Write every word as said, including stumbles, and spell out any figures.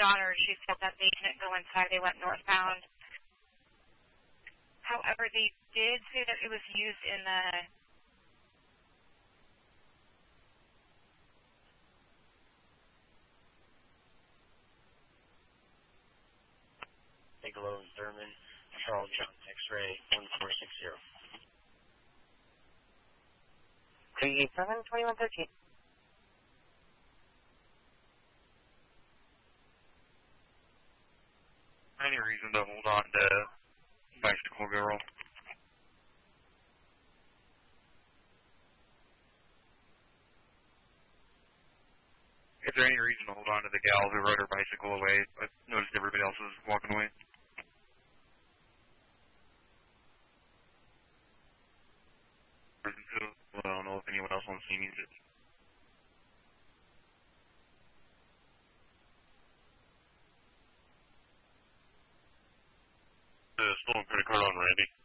daughter, she said that they couldn't go inside. They went northbound. However, they did say that it was used in the Bigelow, Thurman, Charles John, X-ray one four six zero. three eight seven, twenty-one thirteen. Any reason to hold on to Bicycle Girl? Is there any reason to hold on to the gal who rode her bicycle away? I noticed everybody else was walking away. I don't know if anyone else on scene needs it. Uh, stolen credit card on Randy.